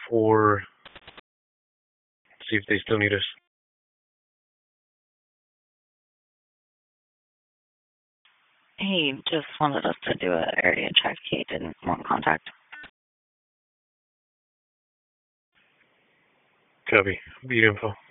or see if they still need us. He just wanted us to do an area check. He didn't want contact. Copy. Beat info.